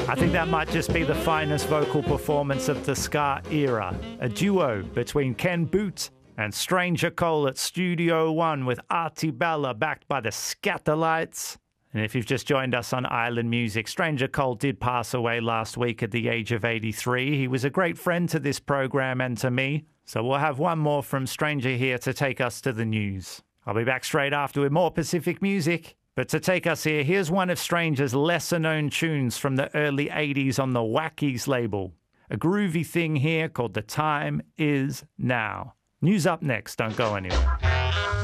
I think that might just be the finest vocal performance of the ska era. A duo between Ken Boothe and Stranger Cole at Studio One with Artie Bella backed by the Scatterlights. And if you've just joined us on Island Music, Stranger Cole did pass away last week at the age of 83. He was a great friend to this program and to me. So we'll have one more from Stranger here to take us to the news. I'll be back straight after with more Pacific music. But to take us here, here's one of Stranger's lesser-known tunes from the early 80s on the Wackies label. A groovy thing here called The Time Is Now. News up next. Don't go anywhere.